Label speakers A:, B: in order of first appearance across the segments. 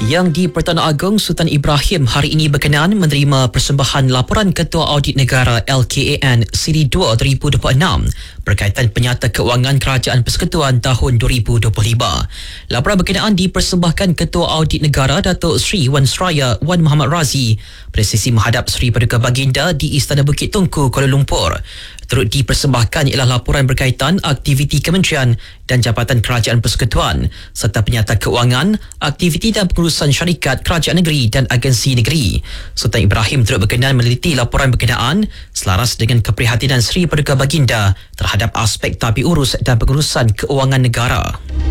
A: Yang di Pertuan Agong Sultan Ibrahim hari ini berkenan menerima persembahan laporan Ketua Audit Negara LKAN Siri 2 2026 berkaitan penyata keuangan Kerajaan Persekutuan tahun 2025. Laporan berkenaan dipersembahkan Ketua Audit Negara Datuk Seri Wan Seraya Wan Muhammad Razi pada sesi menghadap Seri Paduka Baginda di Istana Bukit Tungku, Kuala Lumpur. Turut dipersembahkan ialah laporan berkaitan aktiviti kementerian dan Jabatan Kerajaan Persekutuan serta penyata keuangan, aktiviti dan pengurusan syarikat kerajaan negeri dan agensi negeri. Sultan Ibrahim turut berkenan meneliti laporan berkenaan selaras dengan keprihatinan Seri Paduka Baginda terhadap aspek tabi urus dan pengurusan keuangan negara.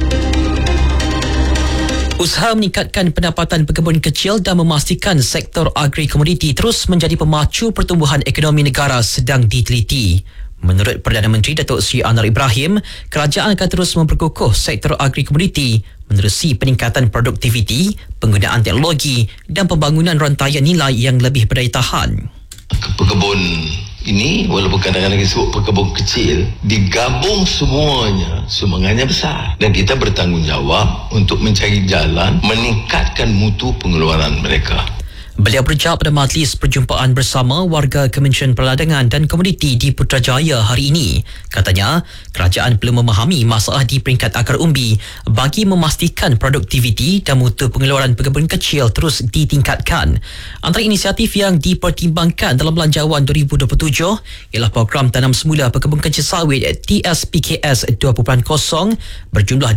A: Usaha meningkatkan pendapatan pekebun kecil dan memastikan sektor agri-komoditi terus menjadi pemacu pertumbuhan ekonomi negara sedang diteliti. Menurut Perdana Menteri Datuk Seri Anwar Ibrahim, kerajaan akan terus memperkukuh sektor agri-komoditi menerusi peningkatan produktiviti, penggunaan teknologi dan pembangunan rantaian nilai yang lebih berdaya tahan.
B: Pekebun ini walaupun kadang-kadang disebut pekebun kecil, digabung semuanya, sumbangannya besar dan kita bertanggungjawab untuk mencari jalan meningkatkan mutu pengeluaran mereka.
A: Beliau berjawab pada majlis perjumpaan bersama warga Kementerian Perdagangan dan Komoditi di Putrajaya hari ini. Katanya, kerajaan perlu memahami masalah di peringkat akar umbi bagi memastikan produktiviti dan mutu pengeluaran pekebun kecil terus ditingkatkan. Antara inisiatif yang dipertimbangkan dalam Belanjawan 2027 ialah program tanam semula pekebun kecil sawit TSPKS 2.0 berjumlah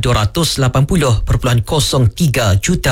A: RM280.03 juta.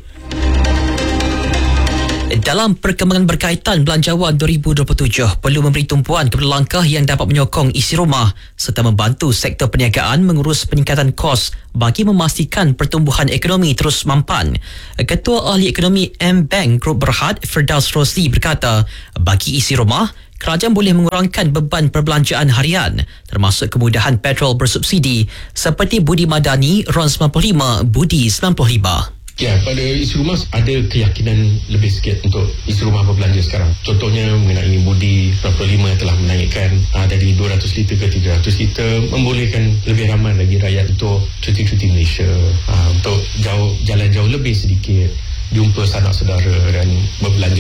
A: Dalam perkembangan berkaitan Belanjawan 2027 perlu memberi tumpuan kepada langkah yang dapat menyokong isi rumah serta membantu sektor perniagaan mengurus peningkatan kos bagi memastikan pertumbuhan ekonomi terus mampan. Ketua Ahli Ekonomi M-Bank Group Berhad Firdaus Rosli berkata, bagi isi rumah, kerajaan boleh mengurangkan beban perbelanjaan harian termasuk kemudahan petrol bersubsidi seperti Budi Madani RON 95 Budi 95.
C: Ya, pada isi rumah ada keyakinan lebih sikit untuk isi rumah berbelanja sekarang. Contohnya mengenai Budi 95 yang telah menaikkan dari 200 liter ke 300 liter, membolehkan lebih ramai lagi rakyat untuk cuti-cuti Malaysia, untuk jalan jauh lebih sedikit, jumpa sanak saudara dan berbelanja